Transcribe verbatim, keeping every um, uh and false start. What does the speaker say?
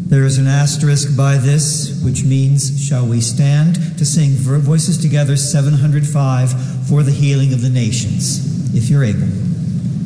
There is an asterisk by this, which means, shall we stand to sing voices together seven hundred five for the healing of the nations, if you're able.